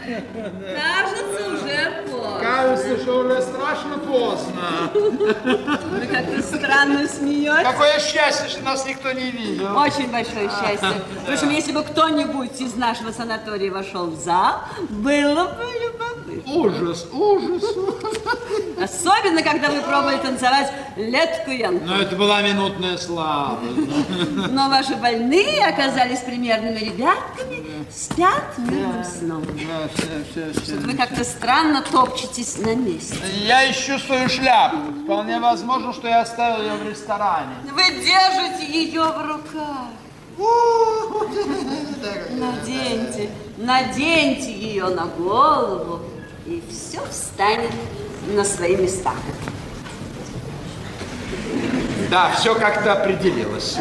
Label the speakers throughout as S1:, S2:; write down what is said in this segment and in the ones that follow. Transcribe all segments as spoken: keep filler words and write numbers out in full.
S1: Кажется, уже поздно.
S2: Кажется, что уже страшно поздно.
S1: Вы как-то странно смеетесь.
S2: Какое счастье, что нас никто не видел.
S1: Очень большое счастье. Причем, если бы кто-нибудь из нашего санатория вошел в зал, было бы любопытно.
S2: Ужас, ужас.
S1: Особенно, когда вы пробовали танцевать леткуянку.
S2: Но это была минутная слабость.
S1: Но ваши больные оказались примерными ребятками, спят мирным сном.
S2: Да, все, все, все.
S1: Вы как-то странно топчетесь на месте.
S2: Я ищу свою шляпу. Вполне возможно, что я оставил ее в ресторане.
S1: Вы держите ее в руках. Наденьте, наденьте ее на голову, и все встанет на свои места.
S2: Да, все как-то определилось.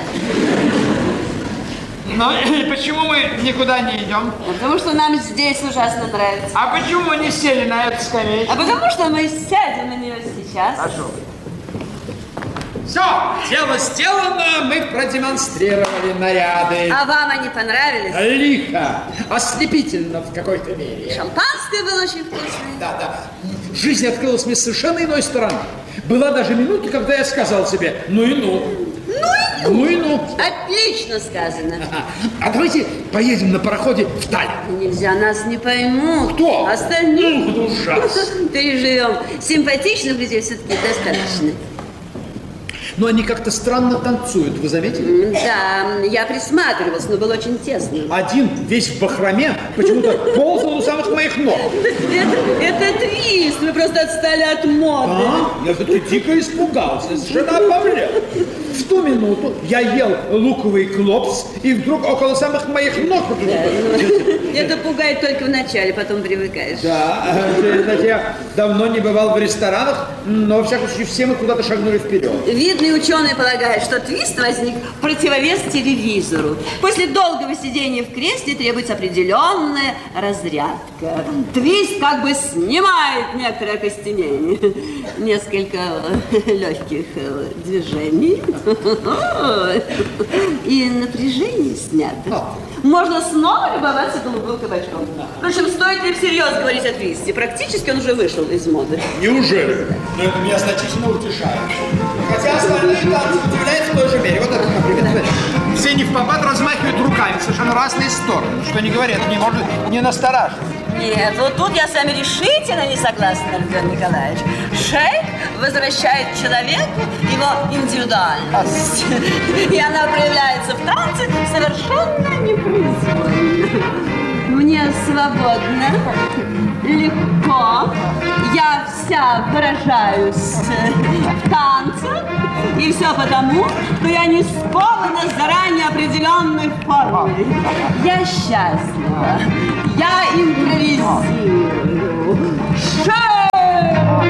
S2: Но почему мы никуда не идем?
S1: Потому что нам здесь ужасно нравится.
S2: А почему мы не сели на эту скамеечку?
S1: А потому что мы сядем на нее сейчас.
S2: Хорошо. Все, дело сделано, мы продемонстрировали наряды.
S1: А вам они понравились?
S2: Лихо, ослепительно в какой-то мере.
S1: Шампанское было очень вкусное.
S2: Да, да. Жизнь открылась мне с совершенно иной стороны. Была даже минута, когда я сказал себе, ну и ну.
S1: Ну и ну.
S2: Ну и ну.
S1: Отлично сказано.
S2: А давайте поедем на пароходе в Таллин.
S1: Нельзя, нас не поймут.
S2: Кто?
S1: Остальные.
S2: Ну, ужасно.
S1: Переживем. Симпатичных людей все-таки достаточно.
S2: Но они как-то странно танцуют, вы заметили?
S1: Да, я присматривалась, но было очень тесно.
S2: Один весь в бахроме почему-то ползал у самых моих ног.
S1: Это, это твист, вы просто отстали от моды.
S2: А? Я все-таки дико испугался, совершенно обомлел. В ту минуту я ел луковый клопс, и вдруг около самых моих ног...
S1: Да, ну, это пугает только в начале, потом привыкаешь.
S2: Да, знаете, я давно не бывал в ресторанах, но, во всяком случае, все мы куда-то шагнули вперед.
S1: Видные ученые полагают, что твист возник в противовес телевизору. После долгого сидения в кресле требуется определенная разрядка. Твист как бы снимает некоторое окостенение. Несколько легких движений. И напряжение снято. Можно снова любоваться голубым кабачком. Впрочем, стоит ли всерьез говорить о твисте? Практически он уже вышел из моды.
S2: Неужели? Но это меня значительно утешает. Хотя остальные танцы удивляют в той же мере. Вот это, например, все не впопад размахивают руками в совершенно разные стороны. Что не говорят, не может не настораживать.
S1: Нет, вот тут я с вами решительно не согласна, Альберт Николаевич. Шейк возвращает человеку его индивидуальность. И она проявляется в танце совершенно непроизвольно. Мне свободно, легко, я вся выражаюсь в танце, и все потому, что я не скована заранее определенной формой. Я счастлива, я импровизирую. Шея!